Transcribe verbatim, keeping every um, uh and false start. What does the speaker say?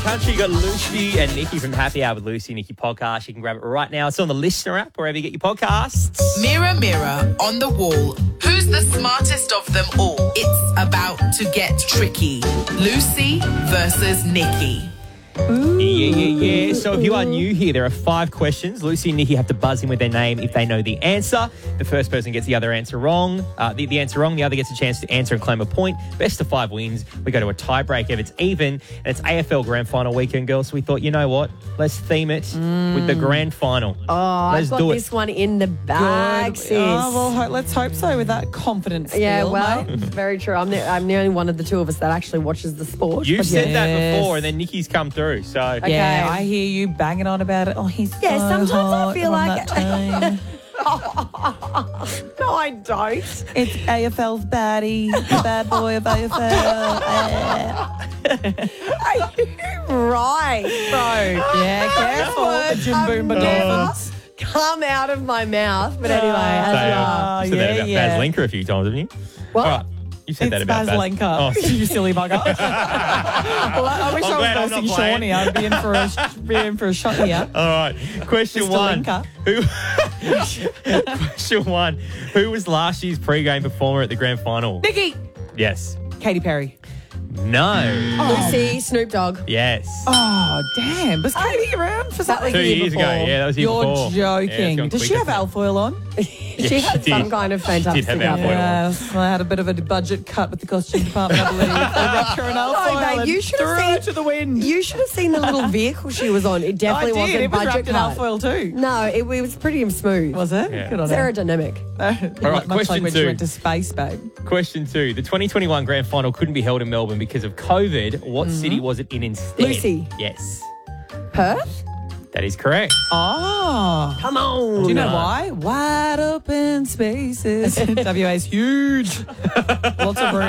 Country, you got Lucy and Nikki from Happy Hour with Lucy and Nikki podcast. You can grab it right now. It's on the Listener app, wherever you get your podcasts. Mirror, mirror on the wall. Who's the smartest of them all? It's about to get tricky. Lucy versus Nikki. Yeah, yeah, yeah. So if you are new here, there are five questions. Lucy and Nikki have to buzz in with their name if they know the answer. The first person gets the other answer wrong. Uh, the, the answer wrong, the other gets a chance to answer and claim a point. Best of five wins. We go to a tie break if it's even. And it's A F L Grand Final weekend, girls. So we thought, you know what? Let's theme it mm. with the Grand Final. Oh, Let's I've got do this it. one in the bag, sis. Oh, well, ho- let's hope so with that confidence. Yeah, feel, well, mate. very true. I'm the, I'm the only one of the two of us that actually watches the sport. You But said yeah. that Yes. before, and then Nikki's come through. So Okay. Yeah, I hear you banging on about it. Oh, he's Yeah, so sometimes I hot feel on like- that team. No, I don't. It's A F L's baddie, the bad boy of A F L. Right, bro. Yeah, careful, the Jim Boomba Dolphins. Come out of my mouth. But anyway, as So, you uh, are. you said that yeah, about yeah. Baz Linker a few times, haven't you? What? All right. You said that It's about Baz Baz. Lenker. Oh. You silly bugger. well, I, I wish I'm glad I I'm was not versing playing. Shawnee. I'd be in for a be in for a shot here. All right. Question Mister one. Linker. Who? Question one. Who was last year's pre-game performer at the grand final? Nikki. Yes. Katy Perry. No. Lucy, Snoop Dogg. Yes. Oh, damn. Was Katy around for something? was Two the year years before. ago. Yeah, that was the year You're before. Yeah, it's joking. gone Does she quicker have now. alfoil on? She she had some did. kind of She did fantastic have alfoil. outfit. Yes, I had a bit of a budget cut with the costume department, I believe. They wrapped her in alfoil babe, and you should have threw her seen- to the wind. You should have seen the little vehicle she was on. It I definitely did. wasn't It was budget wrapped in cut. alfoil too. No, it, it was pretty smooth. Was it? Yeah. Good on It's her. aerodynamic. Much right, like question when two. she went to space, babe. Question two. The twenty twenty-one grand final couldn't be held in Melbourne because of COVID. What city was it in instead? Lucy. Yes. Perth? That is correct. Oh. Come on. Do you know No. why? Wide open spaces. W A's huge. Lots of room.